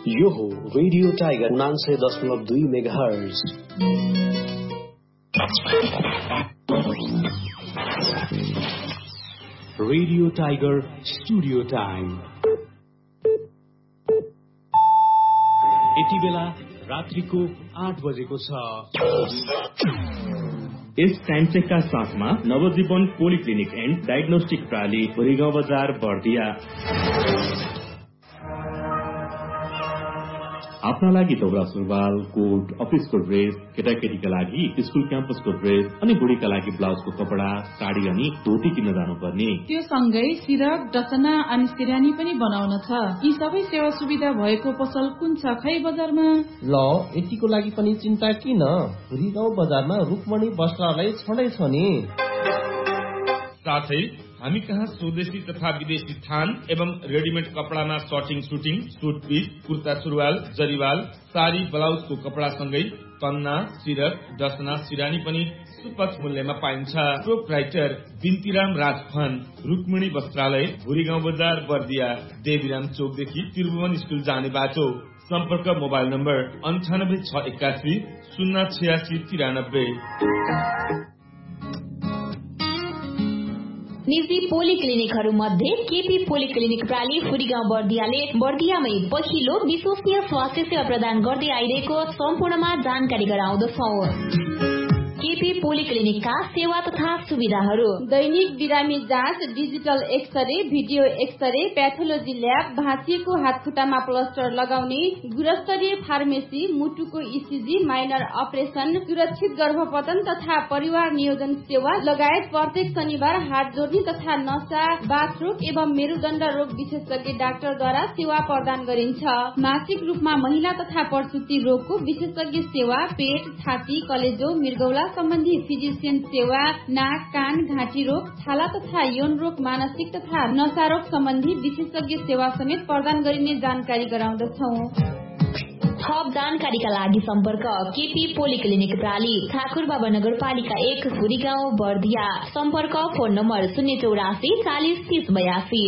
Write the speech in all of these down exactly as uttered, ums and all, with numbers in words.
यो हो radio tiger उनान्सय दशमलव दुई megahertz. Radio tiger studio time यति बेला रात्रिको आठ बजेको छ। यस टाइम चेकका साथमा नवजीवन पोलिक्लिनिक एन्ड डायग्नोस्टिक प्राली भुरीगाउँ बजार बर्दिया। आफ्ना लागि दौरा सुरुवाल, कोट, अफिसको ड्रेस, केटाकेटीका लागि स्कुल क्याम्पसको ड्रेस अनि बुढीका लागि ब्लाउजको कपडा, साडी अनि धोती किन्न जानुपर्ने। त्यो सँगै सिरक, डसना अनि सिरानी पनि बनाउन छ। यी सबै सेवा सुविधा भएको पसल कुन छ खै बजारमा? ल यतिको लागि पनि चिन्ता किन, भुरीगाउँ बजारमा रुक्मणी वस्त्रालय छँदै छ नि। साथै हामी कहाँ स्वदेशी तथा विदेशी थान एवं readymade कपडामा shirting, shooting, suit piece, kurta सुरुवाल, जरीवाल, साडी, ब्लाउजको कपडा सँगै तन्ना, सिरक, डसना, सिरानी पनि सुपथ मूल्यमा पाइन्छ। प्रोप्राइटर बिन्तीराम राजफन, रुक्मणी वस्त्रालय, भुरीगाउँ बजार बर्दिया, देवीराम चोकदेखि त्रिभुवन स्कुल जाने बाटो। सम्पर्क मोबाइल नम्बर अन्ठानब्बे छ एकासी शून्य छयासी तिरानब्बे। निजी पोलिक्लिनिकहरू मध्ये केपी पोलिक्लिनिक प्राली भुरीगाउँ बर्दियाले बर्दियामै पहिलो विश्वसनीय स्वास्थ्य सेवा प्रदान गर्दै आइरहेको सम्पूर्णमा जानकारी गराउँदछौं। केपी पोलिक्लिनिकका सेवा तथा सुविधाहरू: दैनिक बिरामी जाँच, digital x-ray, video x-ray, pathology lab, भाँचिएको हातखुट्टामा प्लास्टर लगाउने, गुणस्तरीय फार्मेसी, मुटुको इसिजी, माइनर अपरेसन, सुरक्षित गर्भपतन तथा परिवार नियोजन सेवा लगायत प्रत्येक शनिबार हात जोड्ने तथा नसा, बाथरोग एवं मेरुदण्ड रोग विशेषज्ञ डाक्टरद्वारा सेवा प्रदान गरिन्छ। मासिक रूपमा महिला तथा प्रसुति रोगको विशेषज्ञ सेवा, पेट, छाती, कलेजो, मृगौला सम्बन्धी फिजिसियन सेवा, नाक, कान, घाँटी रोग, छाला तथा यौन रोग, मानसिक तथा नशा रोग सम्बन्धी विशेषज्ञ सेवा समेत प्रदान गरिने जानकारी गराउँदछौं। थप जानकारीका लागि सम्पर्क केपी पोलिक्लिनिक प्राली, ठाकुरबाबा नगरपालिका एक, भुरीगाउँ बर्दिया। सम्पर्क फोन नम्बर शून्य चौरासी चालिस तीस बयासी।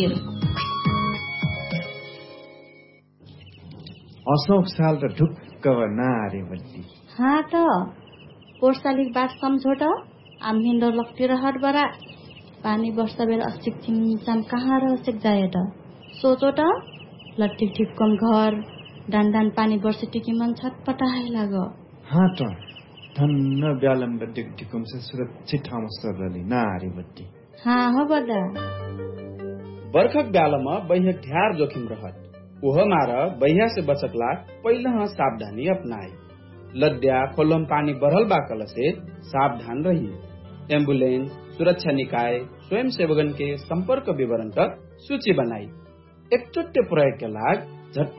अशोक साल र ढुक्क नारे बत्ती हाँ त पोर्सालिक बात सम्झोट आम्हिन्दो लक्तिर हटबरा पानी बस्ता बेर अस्तिक चिमचाम कहाँ रह सिक जाए त सोचो त लट्टिक ठिक्कम घर डान डान पानी बर्से टिकी मन छटपटाए लाग। हाँ त धन्न ब्यालम डिक डिकम से सुरक्षित ठाउँ सरली नारी बत्ती। हाँ हो बदा बर्खक ब्यालमा बहिया ढ्यार जोखिम रहत ओह मार बहिया से बचकला पहिला सावधानी अपनाए। लद्या खोलम पानी बढ़ल बाकल से सावधान रहिए। एम्बुलेंस, सुरक्षा निकाय, स्वयं सेवकन के संपर्क विवरण तक सूची बनाई। एकचोटे प्रयोग के लाग झट